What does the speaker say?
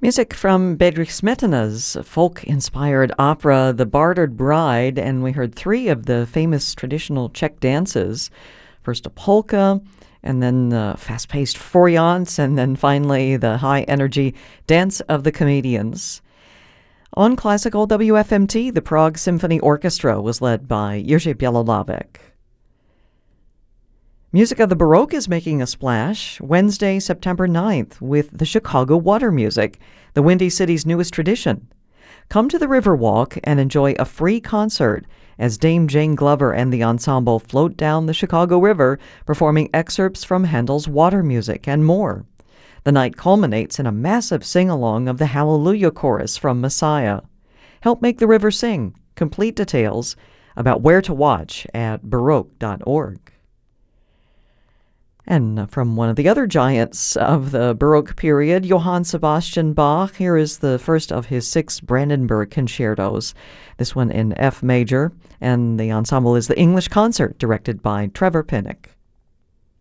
Music from Bedřich Smetana's folk-inspired opera The Bartered Bride, and we heard three of the famous traditional Czech dances. First a polka, and then the fast-paced fourrance, and then finally the high-energy Dance of the Comedians. On classical WFMT, the Prague Symphony Orchestra was led by Jiří Bělohlávek. Music of the Baroque is making a splash Wednesday, September 9th with the Chicago Water Music, the Windy City's newest tradition. Come to the Riverwalk and enjoy a free concert as Dame Jane Glover and the ensemble float down the Chicago River, performing excerpts from Handel's Water Music and more. The night culminates in a massive sing-along of the Hallelujah Chorus from Messiah. Help make the river sing. Complete details about where to watch at baroque.org. And from one of the other giants of the Baroque period, Johann Sebastian Bach, here is the first of his 6 Brandenburg concertos, this one in F major, and the ensemble is the English Concert, directed by Trevor Pinnock.